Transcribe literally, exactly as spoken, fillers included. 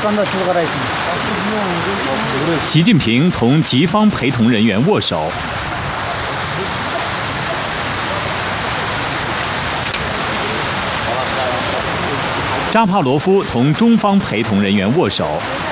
习近平同吉方陪同人员握手。扎帕罗夫同中方陪同人员握手。